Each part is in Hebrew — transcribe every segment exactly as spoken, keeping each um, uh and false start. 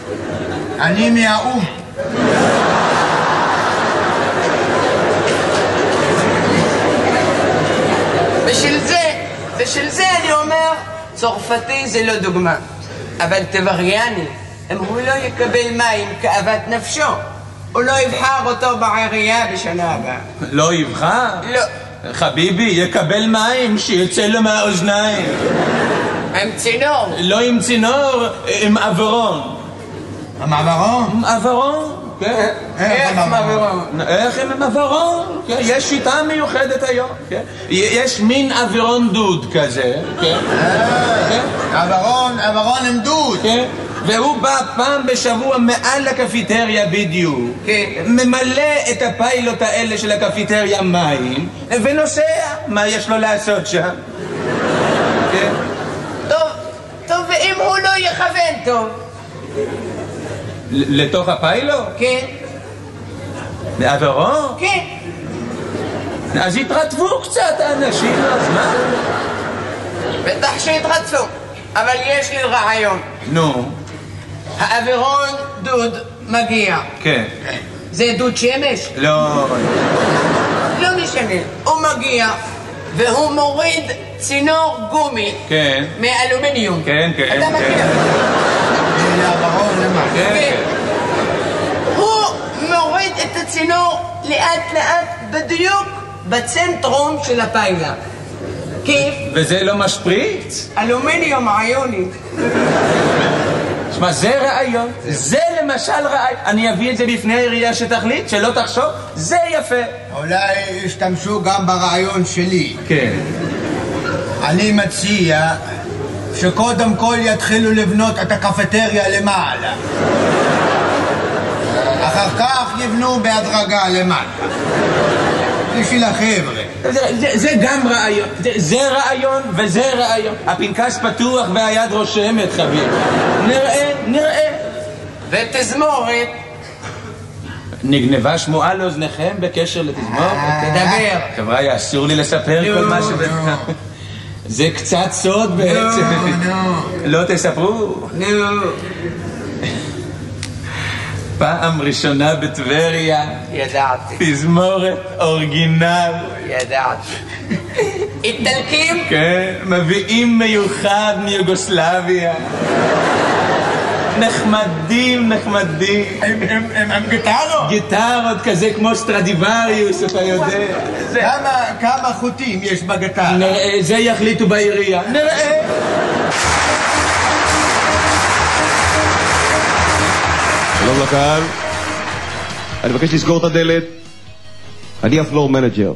אני מהאום. בשביל זה, בשביל זה אני אומר, צרפתי זה לא דוגמה. אבל טבריאני, אם הוא לא יקבל מים כאוות נפשו, הוא לא יבחר אותו בעירייה בשנה הבאה. לא יבחר? לא. חביבי, יקבל מים שיצא לו מהאוזניים. עם צינור. לא עם צינור, עם עברון. עם עברון? עם עברון, כן. איך עם עברון? איך עם עברון? יש שיטה מיוחדת היום. יש מין עברון דוד כזה. עברון, עברון עם דוד. והוא בא פעם בשבוע מעל לקפיטריה בדיוק, ממלא את הפיילוט האלה של הקפיטריה מים ונוסע. מה יש לו לעשות שם? טוב, טוב, ואם הוא לא יכוון טוב? לתוך הפיילוט? כן. בעברו? כן. אז התרטבו קצת האנשים, אז מה? בטח שהתרטפו, אבל יש לי רעיון. נו. האווירון דוד מגיע. כן. זה דוד שמש? לא. לא משנה. הוא מגיע והוא מוריד צינור גומי. כן. מאלומיניום. כן, כן. אתה מכיר? זה האווירון למה? כן. הוא מוריד את הצינור לאט לאט בדיוק בצנטרום של הפיילה. כיף? וזה לא משפריץ? אלומיניום עיוני. שמע, זה רעיון, זה למשל רעיון. אני אביא את זה בפני העירייה שתחליט, שלא תחשוב, זה יפה. אולי ישתמשו גם ברעיון שלי. כן. אני מציע שקודם כל יתחילו לבנות את הקפטריה למעלה. אחר כך יבנו בהדרגה למטה. בשביל החבר'ה. זה, זה, זה גם רעיון, זה, זה רעיון וזה רעיון. הפנקס פתוח והיד רושמת, חביב. נראה, נראה. ותזמורת. נגנבה שמועה לאוזניכם בקשר לתזמורת? תדבר. חבר'ה, אסור לי לספר כל מה ש... זה קצת סוד בעצם. לא תספרו. נו. פעם ראשונה בטבריה. ידעתי. תזמורת אורגינל. ידעתי. איטלקים? כן, מביאים מיוחד מיוגוסלביה. נחמדים, נחמדים. הם גיטרות? גיטרות כזה כמו סטרדיווריוס, אתה יודע. כמה חוטים יש בגיטרה? נראה, זה יחליטו בעירייה. נראה. שלום לקהל, אני מבקש לסגור את הדלת. אני הפלור מנג'ר,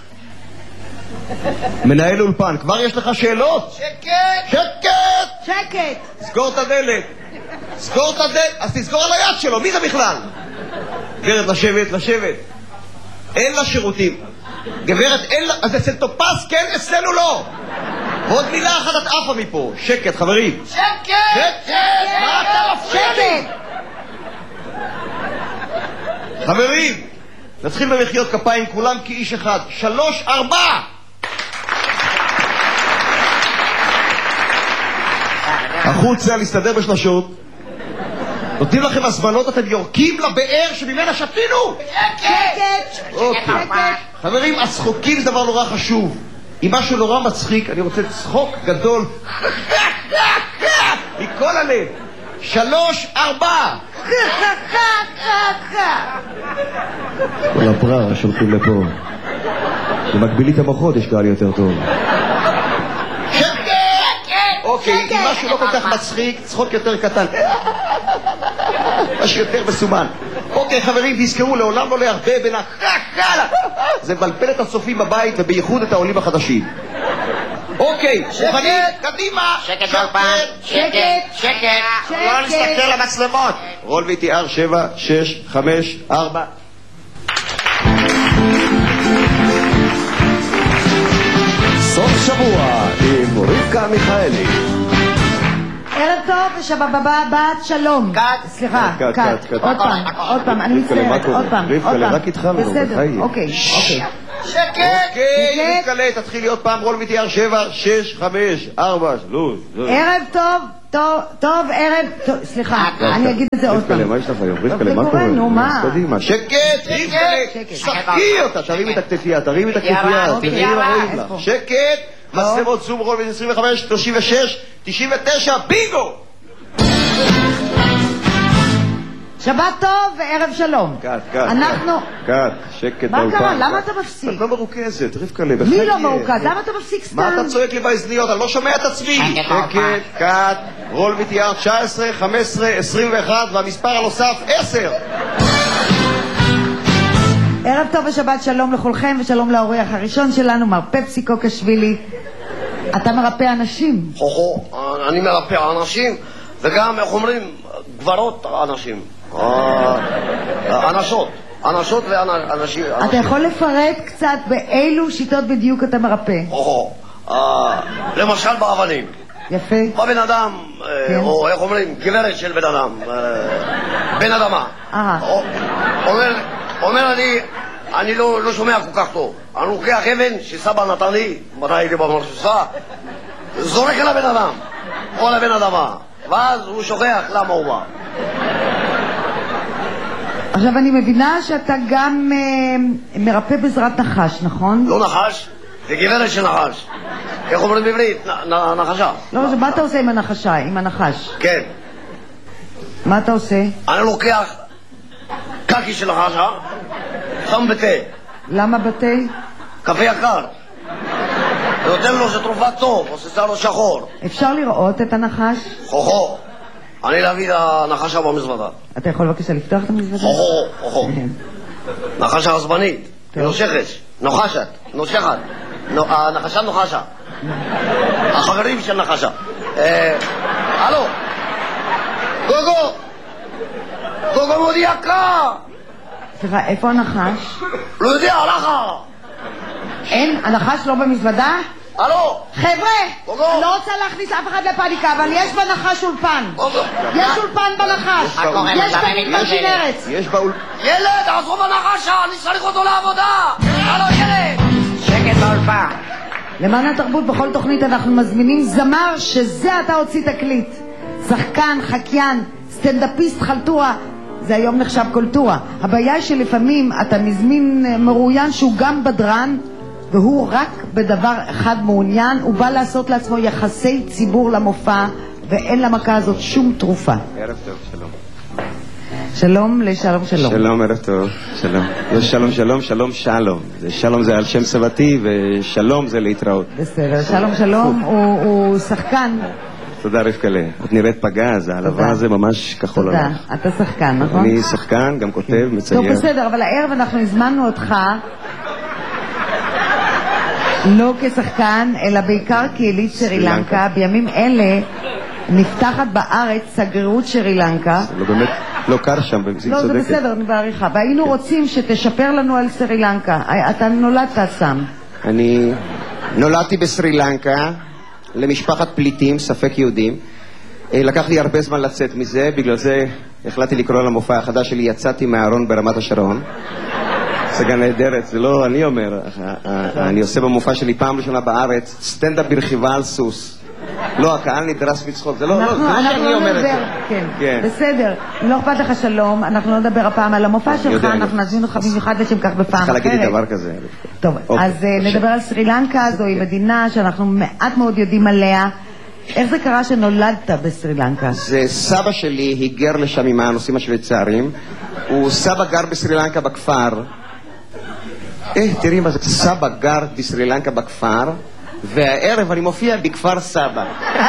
מנהל אולפן. כבר יש לך שאלות? שקט! שקט! שקט! סגור את הדלת. סגור את הדלת. אז תסגור על היד שלו, מי זה בכלל? גברת, לשבת, לשבת. אין לה שירותים. גברת, אין לה... אז אצל טופס כן, אצלנו לא. עוד מילה אחת את עפה מפה. שקט, חברים. שקט! שקט! מה אתה מפריע? חברים, נתחיל במחיאות כפיים כולם כאיש אחד. שלוש, ארבע! החוצה, להסתדר בשלשות. נותנים לכם הזמנות, אתם יורקים לבאר שממנה שתינו. שקט! אוקיי. חברים, הצחוקים זה דבר נורא חשוב. אם משהו נורא מצחיק, אני רוצה צחוק גדול מכל הלב. שלוש, ארבע! כל הבררה שולחים לפה. במקבילית המוחות יש קהל יותר טוב. אוקיי, אם משהו לא כל כך מצחיק, צחוק יותר קטן. משהו יותר מסומן. אוקיי, חברים, תזכרו, לעולם לא להרבה בין החקלה. זה מבלבל את הצופים בבית ובייחוד את העולים החדשים. אוקיי, מוכנים? קדימה! שקט באולפן. שקט! שקט! לא להסתכל למצלמות. רול וי טי אר שבע, שש, חמש, ארבע. סוף שבוע עם רבקה מיכאלי. ערב טוב ושבת שלום. קאט. סליחה, קאט, קאט. קאט, עוד פעם, עוד פעם, אני מצטערת, עוד פעם. רבקה, רק התחלנו, בסדר, בחיים. אוקיי, אוקיי. שקט! אוקיי, נתקלה, תתחיל להיות פעם רול וי טי אר שבע, שש, חמש, ארבע, שלוש. ערב טוב טוב, טוב, ערב, טוב, סליחה, אני אגיד את זה עוד פעם. מה יש לך היום? רבקלה, מה קורה? נו, מה? קדימה, שקט, רבקלה, שחקי אותה, תרים את הכתפייה, תרים את הכתפייה, תראי מה רואים לך. שקט, מצלמות זום רול עשרים וחמש, שלושים ושש, תשעים ותשע, בינגו! שבת טוב וערב שלום. קט, קט, אנחנו... קט, שקט. מה קרה? למה אתה מפסיק? את לא מרוכזת, רבקלה, בחיים. מי לא מרוכז? למה אתה מפסיק סתם? מה אתה צועק לי באזניות? אני לא שומע את עצמי. שקט, קט, רול מתיאר תשע עשרה, חמש עשרה, עשרים ואחת והמספר הנוסף עשר. ערב טוב ושבת שלום לכולכם ושלום לאורח הראשון שלנו, מר פפסי קוקשווילי. אתה מרפא אנשים. חוכו, אני מרפא אנשים וגם, איך אומרים, גברות אנשים. אנשות. אנשות ואנשים. אתה יכול לפרט קצת באילו שיטות בדיוק אתה מרפא? חוכו, למשל באבנים. יפה. בא בן אדם, או איך אומרים, גברת של בן אדם, בן אדמה. אומר אני, אני לא שומע כל כך טוב. אני לוקח אבן שסבא נתן לי, מתי הייתי במרשוסה, זורק על הבן אדם, או על הבן אדמה, ואז הוא שוכח למה הוא בא. עכשיו אני מבינה שאתה גם אה, מרפא בעזרת נחש, נכון? לא נחש, זה גברת של נחש. איך אומרים בעברית? נחשה. לא, מה אתה עושה עם הנחשה, עם הנחש? כן. מה אתה עושה? אני לוקח קקי של נחשה, שם בתה. למה בתה? קפה יקר. נותן לו שתרופה טוב, עושה לו שחור. אפשר לראות את הנחש? חוכו, אני להביא את הנחשה במזוודה. אתה יכול בבקשה לפתוח את המזוודה? חוכו, חוכו. נחשה עצבנית, נושכת, נוחשת, נושכת. הנחשה נוחשה. החברים של נחשה. הלו, גוגו, גוגו מודי יקר. סליחה, איפה הנחש? לא יודע, הלכה. אין, הנחש לא במזוודה? הלו! חבר'ה! אני לא רוצה להכניס אף אחד לפאניקה, אבל יש בנחש אולפן. יש אולפן בנחש. יש בכנרת. יש באול... ילד, עזוב בנחשה, אני צריך אותו לעבודה! הלו, ילד! שקט באולפן. למען התרבות בכל תוכנית אנחנו מזמינים זמר שזה אתה הוציא תקליט. שחקן, חקיין, סטנדאפיסט, חלטורה. זה היום נחשב קולטורה. הבעיה היא שלפעמים אתה מזמין מרואיין שהוא גם בדרן, והוא רק בדבר אחד מעוניין, הוא בא לעשות לעצמו יחסי ציבור למופע, ואין למכה הזאת שום תרופה. ערב טוב, שלום. שלום לשלום שלום. שלום, ערב טוב, שלום. יש שלום שלום, שלום שלום. שלום זה על שם סבתי, ושלום זה להתראות. בסדר, שלום שלום הוא, הוא שחקן. תודה רבקלה. את נראית פגז, הלבן הזה ממש כחול תודה, עליך. אתה שחקן, נכון? אני שחקן, גם כותב, מצייר. טוב, בסדר, אבל הערב אנחנו הזמנו אותך לא כשחקן, אלא בעיקר כיליד שרי לנקה. בימים אלה נפתחת בארץ שגרירות שרי לנקה. לא באמת, לא קר שם, זה לא, זה בסדר, אני בעריכה. והיינו רוצים שתשפר לנו על שרי לנקה. אתה נולדת שם. אני נולדתי בסרי לנקה, למשפחת פליטים, ספק יהודים. לקח לי הרבה זמן לצאת מזה, בגלל זה החלטתי לקרוא למופע החדש שלי, יצאתי מהארון ברמת השרון. הצגה נהדרת, זה לא אני אומר, אני עושה במופע שלי פעם ראשונה בארץ, סטנדאפ ברכיבה על סוס. לא, הקהל נדרס מצחוק, זה לא שאני אומר את זה. כן, בסדר, לא אכפת לך שלום, אנחנו לא נדבר הפעם על המופע שלך, אנחנו נזמין אותך במיוחד לשם כך בפעם אחרת. צריכה להגיד לי דבר כזה. טוב, אז נדבר על סרי לנקה, זוהי מדינה שאנחנו מעט מאוד יודעים עליה. איך זה קרה שנולדת בסרי לנקה? זה סבא שלי היגר לשם עם הנוסעים השוויצרים, הוא סבא גר בסרי לנקה בכפר. אה, תראי מה זה, סבא גר בסרי לנקה בכפר, והערב אני מופיע בכפר סבא.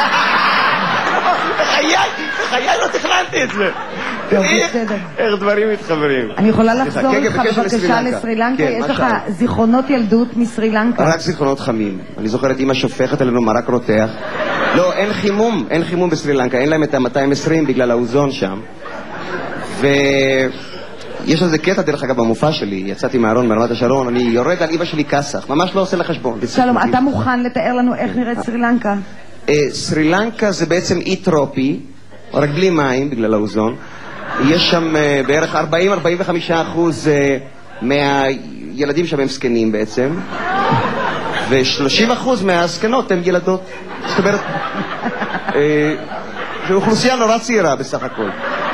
בחיי, בחיי לא תכננתי את זה. טוב, בסדר. איך דברים מתחברים. אני יכולה לחזור איתך בבקשה לסרי לנקה? יש לך זיכרונות ילדות מסרי לנקה? רק זיכרונות חמים. אני זוכר את אמא שופכת עלינו מרק רותח. לא, אין חימום, אין חימום בסרי לנקה, אין להם את ה-מאתיים ועשרים בגלל האוזון שם. ויש לזה קטע דרך אגב במופע שלי, יצאתי מהארון ברמת השרון, אני יורד על אמא שלי כסח, ממש לא עושה לחשבון. שלום, אתה מוכן לתאר לנו איך נראית סרי לנקה? סרי לנקה זה בעצם אי טרופי, רק בלי מים בגלל האוזון. יש שם בערך ארבעים עד ארבעים וחמישה אחוז מהילדים שם הם זקנים בעצם, ו-שלושים אחוז מהזקנות הם ילדות. זאת אומרת, זו אוכלוסייה נורא צעירה בסך הכל.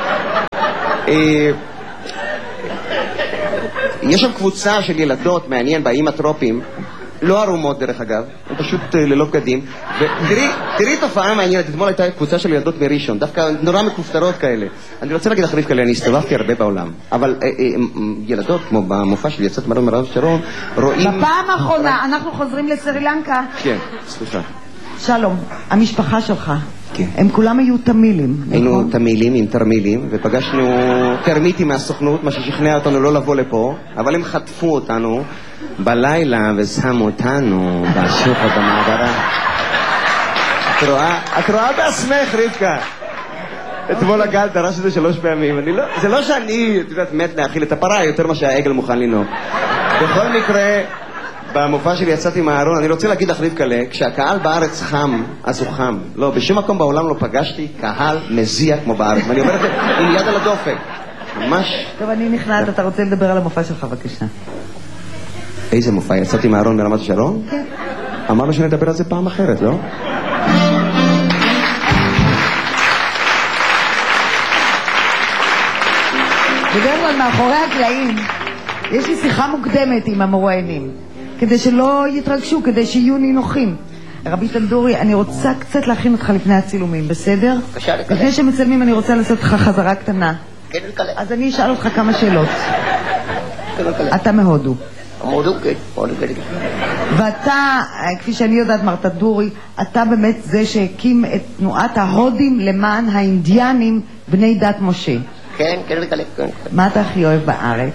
יש שם קבוצה של ילדות, מעניין, באיים הטרופיים, לא ערומות דרך אגב, הם פשוט ללא בגדים, ותראי תופעה מעניינת, אתמול הייתה קבוצה של ילדות מראשון, דווקא נורא מקופטרות כאלה. אני רוצה להגיד לך רבקה, אני הסתובבתי הרבה בעולם, אבל ילדות, כמו במופע שלי, יצאת מהארון ברמת השרון, רואים... בפעם האחרונה, אנחנו חוזרים לסרי לנקה. כן, סליחה. שלום, המשפחה שלך, הם כולם היו תמילים, נכון? היינו תמילים עם תרמילים, ופגשנו תרמיטים מהסוכנות, מה ששכנע אותנו לא לבוא לפה, אבל הם חטפו אותנו בלילה ושמו אותנו בשוק במעברה. את רואה? את רואה בעצמך, רבקה. אתמול הגל דרש את זה שלוש פעמים. אני לא, זה לא שאני, את יודעת, מת להאכיל את הפרה יותר מה שהעגל מוכן לנהוג. בכל מקרה, במופע שלי יצאתי מהארון, אני רוצה להגיד לך רבקה, כשהקהל בארץ חם, אז הוא חם. לא, בשום מקום בעולם לא פגשתי קהל מזיע כמו בארץ. ואני אומר את זה עם יד על הדופק. ממש... טוב, אני נכנעת, אתה רוצה לדבר על המופע שלך, בבקשה. איזה מופע? יצאתי מהארון ברמת השרון? כן. אמרנו שנדבר על זה פעם אחרת, לא? בדרך כלל מאחורי הקלעים יש לי שיחה מוקדמת עם המרואיינים, כדי שלא יתרגשו, כדי שיהיו נינוחים. רבי תנדורי, אני רוצה קצת להכין אותך לפני הצילומים, בסדר? בבקשה, לקלל. לפני שמצלמים אני רוצה לעשות לך חזרה קטנה. כן, לקלל. אז אני אשאל אותך כמה שאלות. כן, לקלל. אתה מהודו. מהודו, כן. מהודו, כן. ואתה, כפי שאני יודעת, מר תנדורי, אתה באמת זה שהקים את תנועת ההודים למען האינדיאנים בני דת משה. כן, כן, לקלל. מה אתה הכי אוהב בארץ?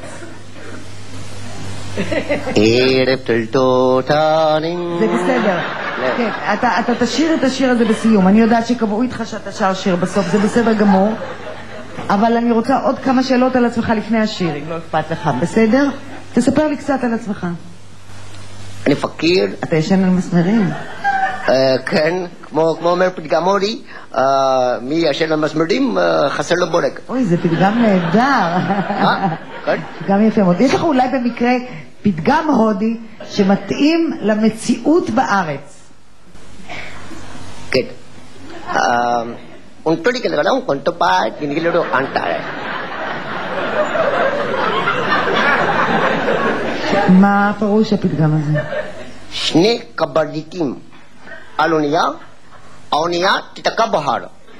ערב תולדותינו. זה בסדר. כן, אתה, אתה תשאיר את השיר הזה בסיום. אני יודעת שקבעו איתך שאתה שר שיר בסוף, זה בסדר גמור. אבל אני רוצה עוד כמה שאלות על עצמך לפני השיר, אם לא אכפת לך, בסדר? תספר לי קצת על עצמך. אני פקיר. אתה ישן על מסמרים? כן, כמו אומר פתגם הודי, מי ישן על מסמרים חסר לו בורג. אוי, זה פתגם נהדר. כן? פתגם יפה מאוד. יש לך אולי במקרה פתגם הודי שמתאים למציאות בארץ. כן. Un todi que le gana un cuento pa tiene que lo cantar. מה פירוש הפתגם הזה? שני קברניטים על אונייה, האונייה תתקע בהר.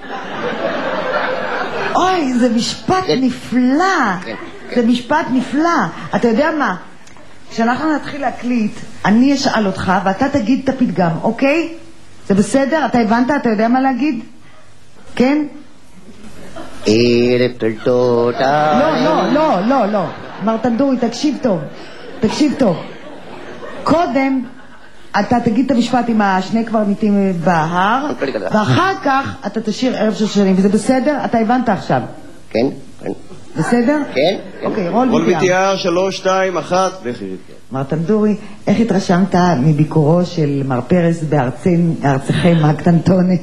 אוי, זה משפט נפלא. זה משפט נפלא. אתה יודע מה? כשאנחנו נתחיל להקליט, אני אשאל אותך ואתה תגיד את הפתגם, אוקיי? זה בסדר? אתה הבנת? אתה יודע מה להגיד? כן? ערב תולדות. לא, לא, לא, לא, לא. מר תנדורי, תקשיב טוב. תקשיב טוב. קודם אתה תגיד את המשפט עם השני קברניטים בהר, ואחר כך אתה תשאיר ערב שושנים, וזה בסדר? אתה הבנת עכשיו? כן, כן. בסדר? כן. אוקיי, רול רול ויתיאר. ויתיאר, שלוש, שתיים, אחת, לכי רבקה. מר תנדורי, איך התרשמת מביקורו של מר פרס בארצכם הקטנטונת?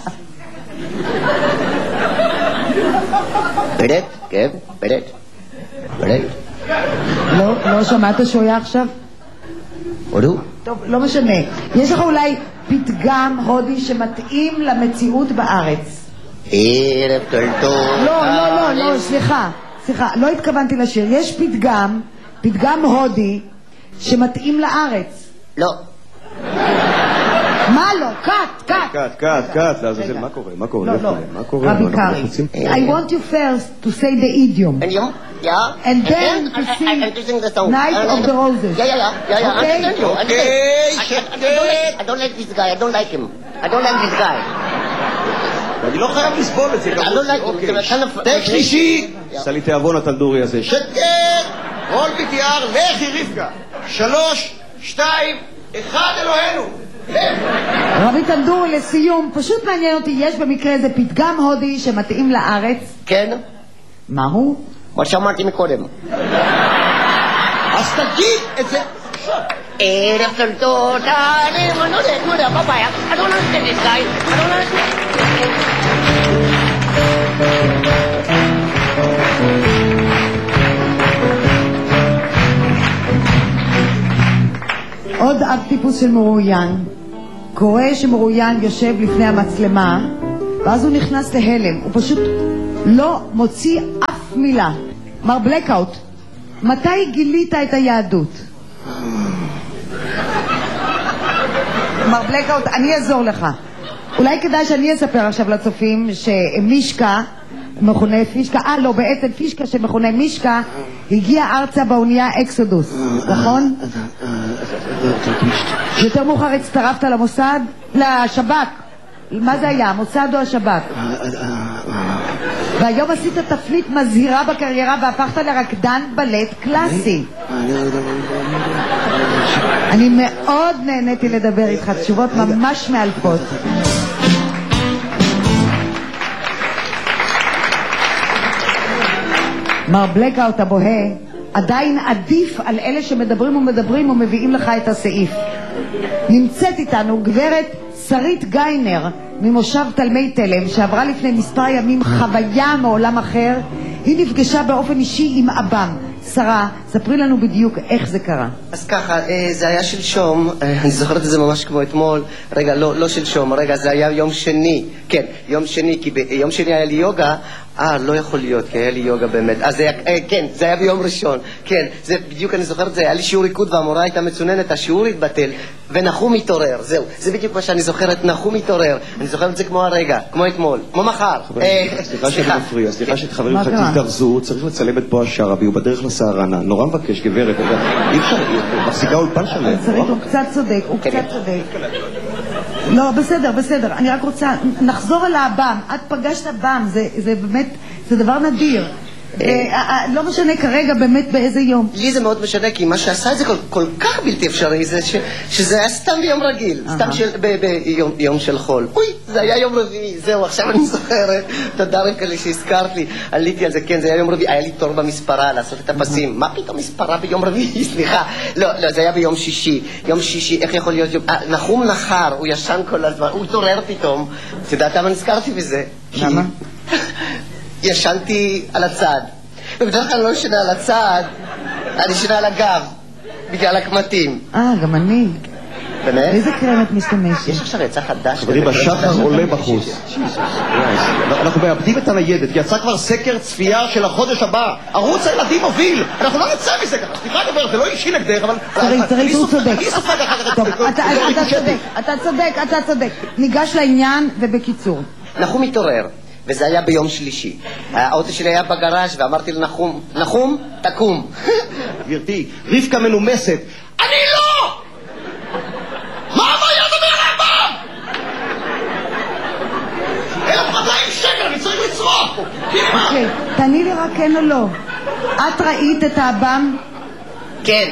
פרט, כן, פרט. פרט. לא, לא שמעת שהוא היה עכשיו? הודו? טוב, לא משנה. יש לך אולי פתגם הודי שמתאים למציאות בארץ? ערב תולדות. לא, לא, לא, לא, סליחה. סליחה, לא התכוונתי לשיר. יש פתגם, פתגם הודי שמתאים לארץ. לא. מה לא? קאט, קאט. קאט, קאט, קאט, לעזאזל, מה קורה? מה קורה? לא, לא. מה קורה? רבי קרי, I want you first to say the idiom. Idiom? Yeah. And then to sing And to sing the song. Night of the Roses. Yeah, yeah, yeah. Yeah, yeah. Okay? I understand you. I understand. I don't like this guy. I don't like him. I don't like this guy. אני לא חייב לסבול את זה. I don't like him. It's kind of... טק שלישי! עשה לי תיאבון התנדורי הזה. שקט! רול ויתיאר, לכי רבקה. שלוש, שתיים, אחד, אלוהינו. רבי תנדורי, לסיום, פשוט מעניין אותי, יש במקרה איזה פתגם הודי שמתאים לארץ? כן. מהו? מה שאמרתי מקודם. אז תגיד את זה. ערב תולדות, אני מנודה, נודה, בבעיה. I don't understand this guy. I don't understand. עוד אב טיפוס של מרואיין. קורא שמרואיין יושב לפני המצלמה ואז הוא נכנס להלם, הוא פשוט לא מוציא אף מילה. מר בלקאוט, מתי גילית את היהדות? מר בלקאוט, אני אעזור לך. אולי כדאי שאני אספר עכשיו לצופים שמישקה, מכונה פישקה, אה לא, בעצם פישקה שמכונה מישקה, הגיע ארצה באונייה אקסודוס, נכון? יותר מאוחר הצטרפת למוסד? לשב"כ. מה זה היה, המוסד או השב"כ? והיום עשית תפנית מזהירה בקריירה והפכת לרקדן בלט קלאסי. אני מאוד נהניתי לדבר איתך, תשובות ממש מאלפות. מר בלקאוט הבוהה עדיין עדיף על אלה שמדברים ומדברים ומביאים לך את הסעיף. נמצאת איתנו גברת שרית גיינר ממושב תלמי תלם, שעברה לפני מספר ימים חוויה מעולם אחר. היא נפגשה באופן אישי עם אבם. שרה, ספרי לנו בדיוק איך זה קרה. אז ככה, זה היה שלשום, אני זוכרת את זה ממש כמו אתמול. רגע, לא, לא שלשום, רגע, זה היה יום שני. כן, יום שני, כי ביום שני היה לי יוגה. אה, לא יכול להיות, כי היה לי יוגה באמת. אז זה היה, אה, כן, זה היה ביום ראשון. כן, זה בדיוק, אני זוכרת, זה היה לי שיעור ריקוד והמורה הייתה מצוננת, השיעור התבטל, ונחום התעורר, זהו. זה בדיוק מה שאני זוכרת, נחום התעורר. אני זוכרת את זה כמו הרגע, כמו אתמול, כמו מחר. סליחה שאני מפריע, סליחה שחברים לך תזדרזו, צריך לצלם את פה השרבי, הוא בדרך לסערנה. נורא מבקש, גברת, אי אפשר, מחזיקה אולפן שלם. הוא קצת צודק, הוא קצת צודק. לא, בסדר, בסדר. אני רק רוצה, נחזור על האב"ם. את פגשת אב"ם, זה, זה באמת, זה דבר נדיר. לא משנה כרגע באמת באיזה יום. לי זה מאוד משנה, כי מה שעשה את זה כל, כל כך בלתי אפשרי, זה ש, שזה היה סתם ביום רגיל, סתם של, ב, ביום, ביום של חול. אוי, זה היה יום רביעי, זהו, עכשיו אני זוכרת. תודה רבה לי שהזכרת לי, עליתי על זה, כן, זה היה יום רביעי, היה לי תור במספרה לעשות את הפסים. מה פתאום מספרה ביום רביעי? סליחה. לא, לא, זה היה ביום שישי. יום שישי, איך יכול להיות יום... נחום נחר, הוא ישן כל הזמן, הוא התעורר פתאום. אתה יודעת למה נזכרתי בזה? למה? ישנתי על הצד, ובדרך כלל לא ישנה על הצד, אני ישנה על הגב, בגלל הקמטים. אה, גם אני. באמת? איזה קרם את משתמשת? יש עכשיו יצא חדש. חברים, השחר עולה בחוץ. אנחנו מאבדים את הניידת, כי יצא כבר סקר צפייה של החודש הבא. ערוץ הילדים מוביל. אנחנו לא נצא מזה ככה. סליחה דבר, זה לא אישי נגדך, אבל... שרית, שרית, הוא צודק. אני סופג אחר כך. טוב, אתה צודק, אתה צודק, אתה צודק. ניגש לעניין ובקיצור. נחום התעורר. וזה היה ביום שלישי. האוטו שלי היה בגראז' ואמרתי לנחום, נחום, תקום. גברתי, רבקה מנומסת. אני לא! מה הבעיה לדבר על האב"ם? אלף מאתיים שקל, אני צריך לצרוך. אוקיי, תעני לי רק כן או לא. את ראית את האב"ם? כן.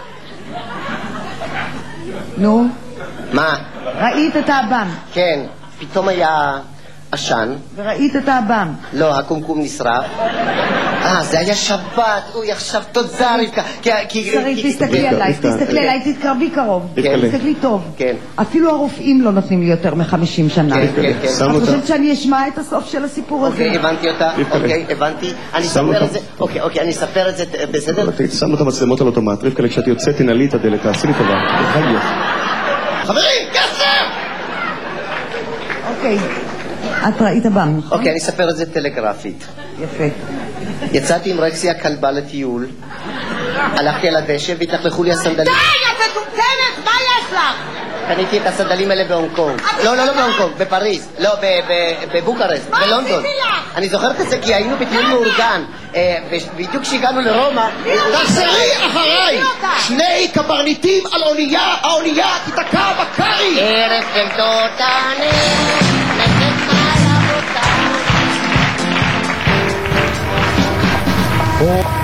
נו? מה? ראית את האב"ם? כן. פתאום היה... עשן. וראית את האב"ם? לא, הקומקום נשרף. אה, זה היה שבת. אוי, עכשיו תודה רבקה. שרית, תסתכלי עליי, תסתכלי עליי, תתקרבי קרוב. תסתכלי טוב. כן. אפילו הרופאים לא נותנים לי יותר מחמישים שנה. כן, כן, כן. את חושבת שאני אשמע את הסוף של הסיפור הזה? אוקיי, הבנתי אותה. אוקיי, הבנתי. אני אספר את זה. אוקיי, אוקיי, אני אספר את זה. בסדר? שמו את המצלמות על אוטומט. רבקה, כשאת יוצאת, תנעלי את הדלת, תעשי לי טובה. חברים, כסף! אוקיי. את ראית אב"ם, נכון? אוקיי, אני אספר את זה טלגרפית. יפה. יצאתי עם רקסי הכלבה לטיול, הלכתי על הדשא והתלכלכו לי הסנדלים. די, את מטומטמת, מה יש לך? קניתי את הסנדלים האלה בהונג קונג. לא, לא, לא בהונג קונג, בפריז. לא, בבוקרשט, בלונדון. אני זוכרת את זה כי היינו בטיול מאורגן. בדיוק כשהגענו לרומא... תחזרי אחריי! שני קברניטים על אונייה, האונייה תיתקע בקרי! ערב חלטות אני...